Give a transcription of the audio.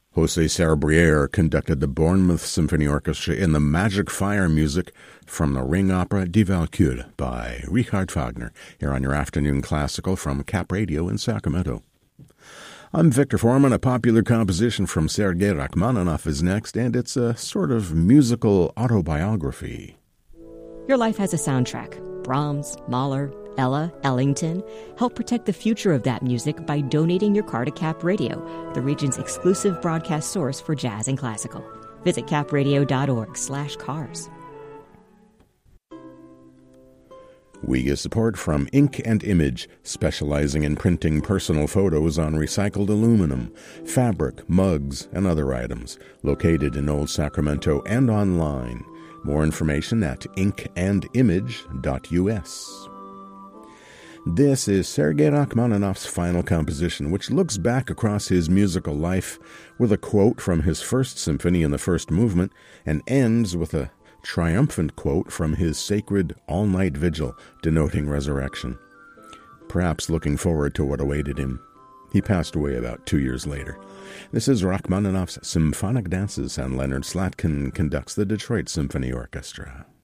José Sarbriere conducted the Bournemouth Symphony Orchestra in the Magic Fire music from the Ring opera Die Walküre by Richard Wagner, here on your afternoon classical from Cap Radio in Sacramento. I'm Victor Foreman. A popular composition from Sergei Rachmaninoff is next, and it's a sort of musical autobiography. Your life has a soundtrack. Brahms, Mahler, Ella, Ellington. Help protect the future of that music by donating your car to Cap Radio, the region's exclusive broadcast source for jazz and classical. Visit capradio.org/cars. We get support from Ink and Image, specializing in printing personal photos on recycled aluminum, fabric, mugs, and other items, located in Old Sacramento and online. More information at inkandimage.us. This is Sergei Rachmaninoff's final composition, which looks back across his musical life with a quote from his first symphony in the first movement and ends with a triumphant quote from his sacred all-night vigil denoting resurrection, perhaps looking forward to what awaited him. He passed away about 2 years later. This is Rachmaninoff's Symphonic Dances, and Leonard Slatkin conducts the Detroit Symphony Orchestra.